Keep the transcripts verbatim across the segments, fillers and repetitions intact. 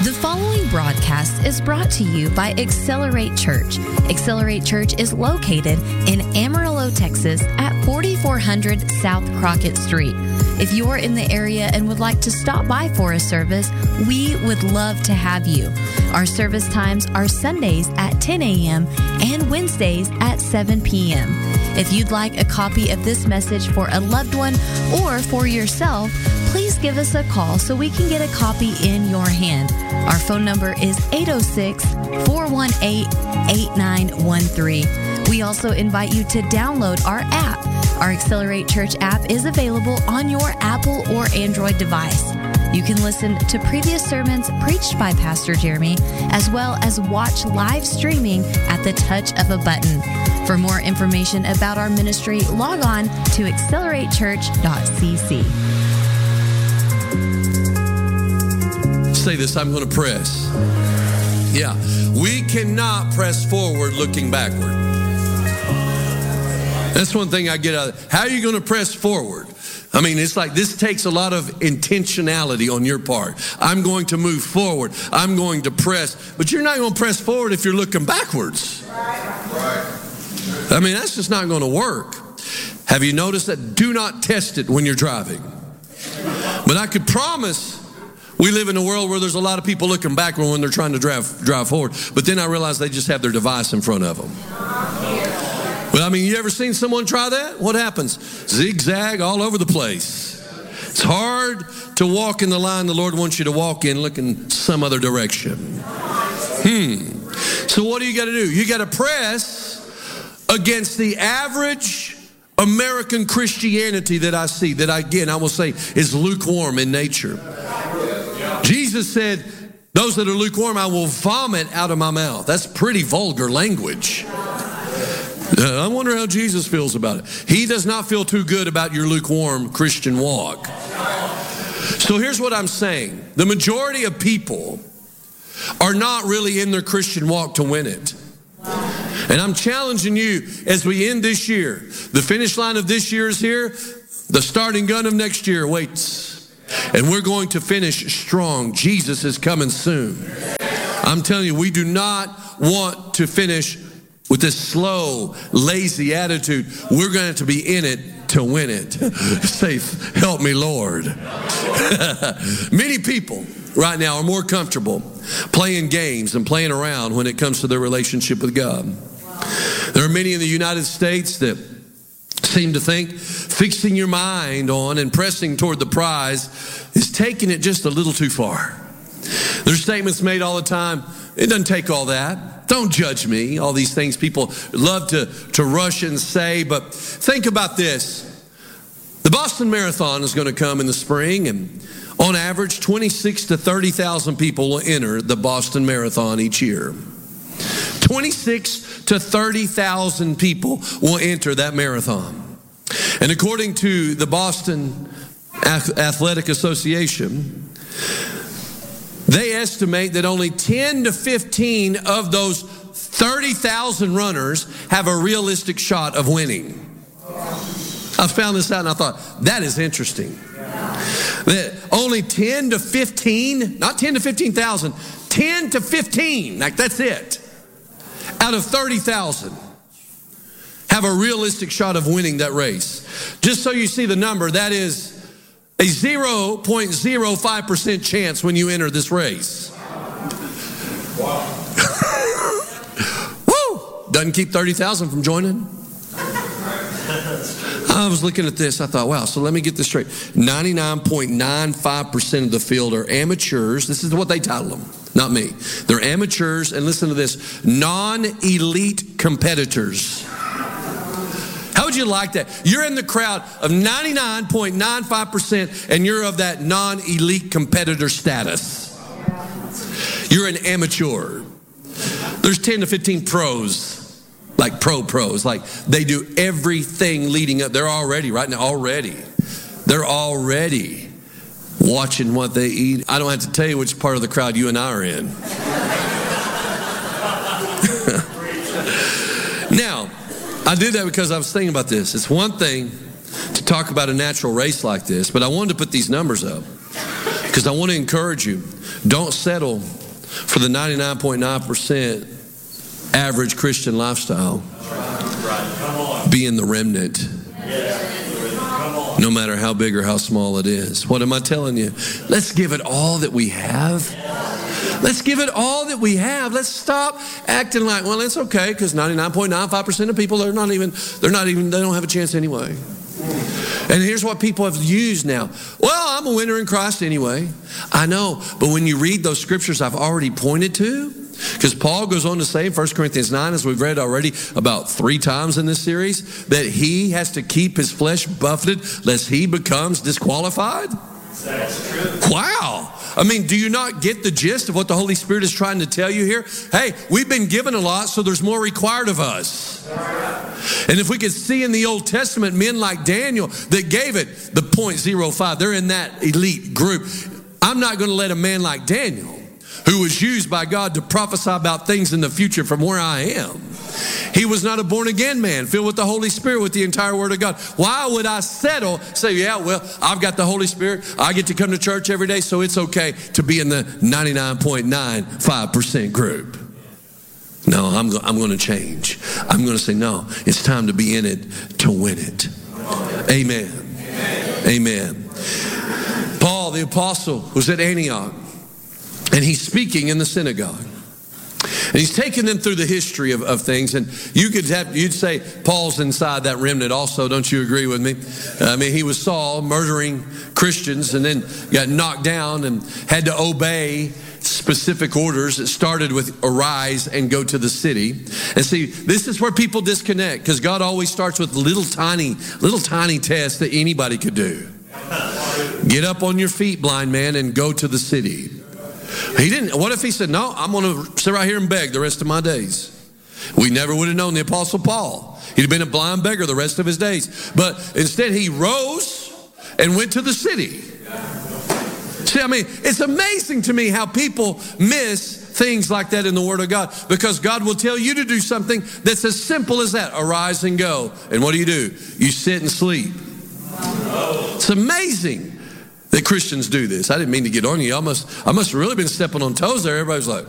The following broadcast is brought to you by Accelerate Church. Accelerate Church is located in Amarillo, Texas at forty-four hundred South Crockett Street. If you're in the area and would like to stop by for a service, we would love to have you. Our service times are Sundays at ten a.m. and Wednesdays at seven p.m. If you'd like a copy of this message for a loved one or for yourself, please give us a call so we can get a copy in your hand. Our phone number is eight oh six, four one eight, eight nine one three. We also invite you to download our app. Our Accelerate Church app is available on your Apple or Android device. You can listen to previous sermons preached by Pastor Jeremy, as well as watch live streaming at the touch of a button. For more information about our ministry, log on to accelerate church dot c c. Say this, I'm going to press. Yeah, we cannot press forward looking backward. That's one thing I get out of it. How are you going to press forward? I mean, it's like this takes a lot of intentionality on your part. I'm going to move forward. I'm going to press. But you're not going to press forward if you're looking backwards. Right. I mean, that's just not going to work. Have you noticed that? Do not test it when you're driving. But I could promise we live in a world where there's a lot of people looking backward when they're trying to drive drive forward. But then I realize they just have their device in front of them. But I mean, you ever seen someone try that? What happens? Zigzag all over the place. It's hard to walk in the line the Lord wants you to walk in, looking some other direction. Hmm. So what do you got to do? You got to press against the average American Christianity that I see, that I, again, I will say is lukewarm in nature. Jesus said, those that are lukewarm, I will vomit out of my mouth. That's pretty vulgar language. I wonder how Jesus feels about it. He does not feel too good about your lukewarm Christian walk. So here's what I'm saying. The majority of people are not really in their Christian walk to win it. And I'm challenging you as we end this year. The finish line of this year is here. The starting gun of next year waits. And we're going to finish strong. Jesus is coming soon. I'm telling you, we do not want to finish with this slow, lazy attitude. We're going to have to be in it to win it. Say, help me, Lord. Many people right now are more comfortable playing games and playing around when it comes to their relationship with God. There are many in the United States that seem to think fixing your mind on and pressing toward the prize is taking it just a little too far. There's statements made all the time. It doesn't take all that. Don't judge me. All these things people love to, to rush and say. But think about this. The Boston Marathon is going to come in the spring, and on average, twenty-six to thirty thousand people will enter the Boston Marathon each year. twenty-six to thirty thousand people will enter that marathon. And according to the Boston Athletic Association, they estimate that only ten to fifteen of those thirty thousand runners have a realistic shot of winning. I found this out and I thought, that is interesting. That only ten to fifteen, not ten to fifteen thousand, ten to fifteen, like that's it, out of thirty thousand have a realistic shot of winning that race. Just so you see the number, that is a zero point zero five percent chance when you enter this race. Wow. Woo! Doesn't keep thirty thousand from joining. I was looking at this. I thought, wow, so let me get this straight. ninety-nine point nine five percent of the field are amateurs. This is what they title them, not me. They're amateurs, and listen to this, non-elite competitors. How would you like that? You're in the crowd of ninety-nine point nine five percent, and you're of that non-elite competitor status. You're an amateur. There's ten to fifteen pros. Like pro pros, like they do everything leading up. They're already, right now, already. They're already watching what they eat. I don't have to tell you which part of the crowd you and I are in. Now, I did that because I was thinking about this. It's one thing to talk about a natural race like this, but I wanted to put these numbers up. Because I want to encourage you, don't settle for the ninety-nine point nine percent average Christian lifestyle. Be in the remnant. No matter how big or how small it is. What am I telling you? Let's give it all that we have. Let's give it all that we have. Let's stop acting like, well, it's okay, because ninety-nine point nine five percent of people are not even, they're not even, they don't have a chance anyway. And here's what people have used now. Well, I'm a winner in Christ anyway. I know, but when you read those scriptures I've already pointed to, because Paul goes on to say in First Corinthians nine, as we've read already about three times in this series, that he has to keep his flesh buffeted lest he becomes disqualified. That's true. Wow. I mean, do you not get the gist of what the Holy Spirit is trying to tell you here? Hey, we've been given a lot, so there's more required of us. And if we could see in the Old Testament men like Daniel that gave it the point zero five, they're in that elite group. I'm not going to let a man like Daniel, who was used by God to prophesy about things in the future from where I am. He was not a born-again man, filled with the Holy Spirit, with the entire Word of God. Why would I settle, say, yeah, well, I've got the Holy Spirit. I get to come to church every day, so it's okay to be in the ninety-nine point nine five percent group. No, I'm, I'm going to change. I'm going to say, no, it's time to be in it to win it. Amen. Amen. Amen. Paul, the apostle, was at Antioch. And he's speaking in the synagogue. And he's taking them through the history of, of things. And you could have, you'd say Paul's inside that remnant also. Don't you agree with me? I mean, he was Saul murdering Christians and then got knocked down and had to obey specific orders. It started with arise and go to the city. And see, this is where people disconnect, because God always starts with little tiny, little tiny tests that anybody could do. Get up on your feet, blind man, and go to the city. He didn't. What if he said, no, I'm going to sit right here and beg the rest of my days? We never would have known the Apostle Paul. He'd have been a blind beggar the rest of his days. But instead he rose and went to the city. See, I mean, it's amazing to me how people miss things like that in the Word of God, because God will tell you to do something that's as simple as that. Arise and go. And what do you do? You sit and sleep. It's amazing that Christians do this. I didn't mean to get on you. I must, I must have really been stepping on toes there. Everybody's like,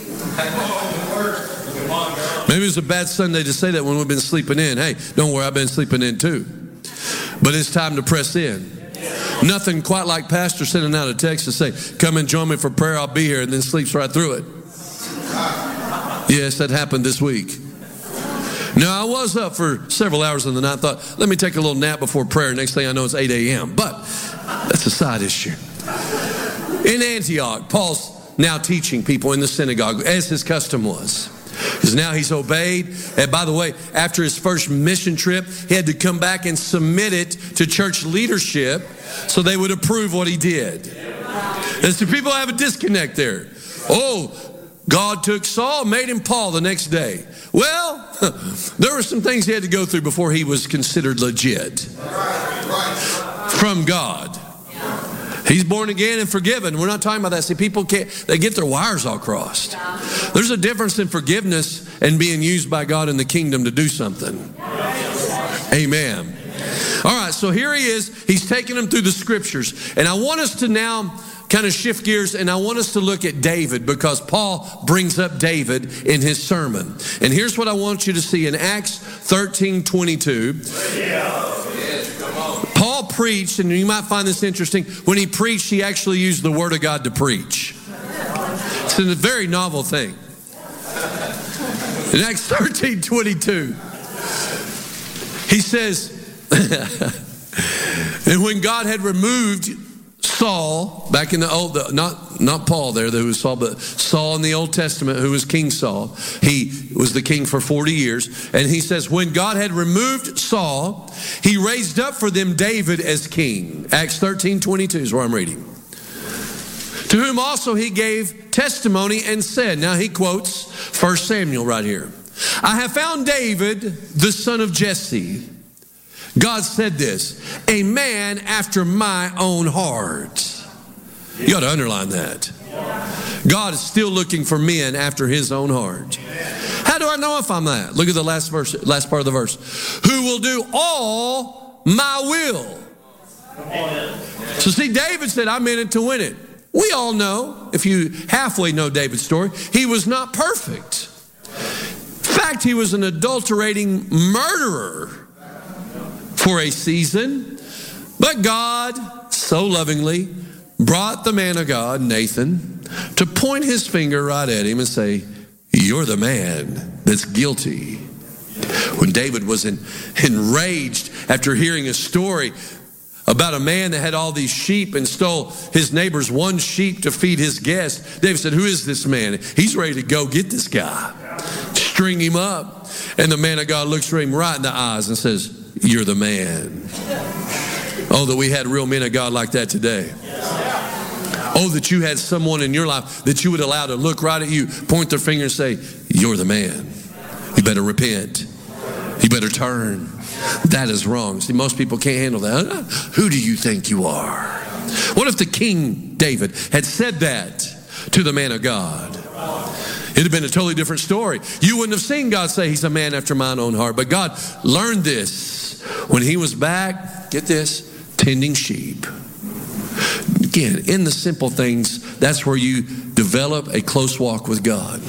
maybe it was a bad Sunday to say that when we've been sleeping in. Hey, don't worry, I've been sleeping in too. But it's time to press in. Nothing quite like pastor sending out a text to say, come and join me for prayer, I'll be here, and then sleeps right through it. Yes, that happened this week. Now, I was up for several hours in the night. I thought, let me take a little nap before prayer. Next thing I know, it's eight a.m. But that's a side issue. In Antioch, Paul's now teaching people in the synagogue, as his custom was. Because now he's obeyed. And by the way, after his first mission trip, he had to come back and submit it to church leadership so they would approve what he did. And so people have a disconnect there. Oh, God took Saul, made him Paul the next day. Well, there were some things he had to go through before he was considered legit from God. He's born again and forgiven. We're not talking about that. See, people can't, they get their wires all crossed. There's a difference in forgiveness and being used by God in the kingdom to do something. Amen. All right, so here he is. He's taking them through the scriptures. And I want us to now kind of shift gears, and I want us to look at David, because Paul brings up David in his sermon. And here's what I want you to see in Acts thirteen twenty-two. Paul preached, and you might find this interesting, when he preached, he actually used the Word of God to preach. It's a very novel thing. In Acts thirteen twenty-two, he says, and when God had removed Saul, back in the old, not, not Paul there, who was Saul, but Saul in the Old Testament, who was King Saul. He was the king for forty years. And he says, when God had removed Saul, he raised up for them David as king. Acts thirteen twenty-two is where I'm reading. To whom also he gave testimony and said, now he quotes First Samuel right here. I have found David, the son of Jesse. God said this, a man after my own heart. You ought to underline that. God is still looking for men after his own heart. How do I know if I'm that? Look at the last verse, last part of the verse. Who will do all my will. So see, David said, I'm in it to win it. we all know, if you halfway know David's story, he was not perfect. In fact, he was an adulterating murderer for a season. But God so lovingly brought the man of God, Nathan, to point his finger right at him and say, you're the man that's guilty. When David was in, enraged after hearing a story about a man that had all these sheep and stole his neighbor's one sheep to feed his guests, David said, who is this man? He's ready to go get this guy. String him up. And the man of God looks him right in the eyes and says, you're the man. Oh, that we had real men of God like that today. Oh, that you had someone in your life that you would allow to look right at you, point their finger and say, you're the man. You better repent. You better turn. That is wrong. See, most people can't handle that. Who do you think you are? What if the King David had said that to the man of God? It'd have been a totally different story. You wouldn't have seen God say he's a man after mine own heart. But God learned this when he was back, get this, tending sheep. Again, in the simple things, that's where you develop a close walk with God.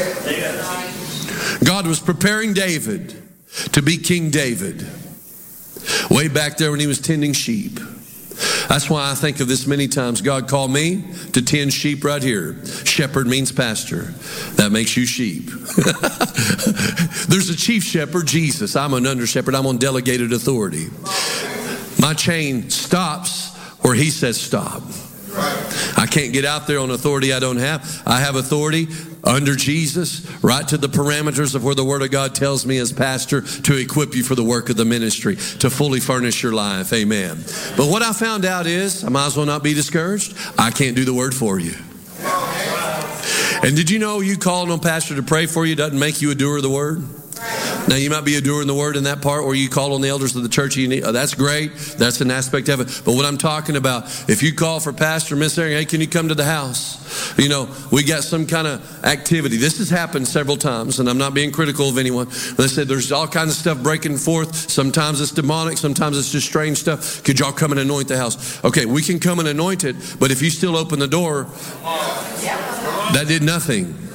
God was preparing David to be King David way back there when he was tending sheep. That's why I think of this many times. God called me to tend sheep right here. Shepherd means pastor. That makes you sheep. There's a chief shepherd, Jesus. I'm an under shepherd. I'm on delegated authority. My chain stops where he says stop. I can't get out there on authority I don't have. I have authority under Jesus, right to the parameters of where the Word of God tells me as pastor to equip you for the work of the ministry, to fully furnish your life. Amen. But what I found out is, I might as well not be discouraged. I can't do the word for you. And did you know you calling on pastor to pray for you doesn't make you a doer of the word? Now, you might be a doer in the word in that part where you call on the elders of the church. You need, oh, that's great. That's an aspect of it. But what I'm talking about, if you call for Pastor, Miss Aaron, hey, can you come to the house? You know, we got some kind of activity. This has happened several times, and I'm not being critical of anyone. They said there's all kinds of stuff breaking forth. Sometimes it's demonic. Sometimes it's just strange stuff. Could y'all come and anoint the house? Okay, we can come and anoint it, but if you still open the door, that did nothing.